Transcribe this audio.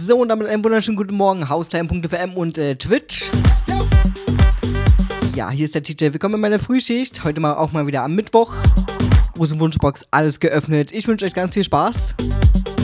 So, und damit einen wunderschönen guten Morgen, Haustime.fm und Twitch. Ja, hier ist der TJ. Willkommen in meiner Frühschicht. Heute mal auch mal wieder am Mittwoch. Große Wunschbox, alles geöffnet. Ich wünsche euch ganz viel Spaß.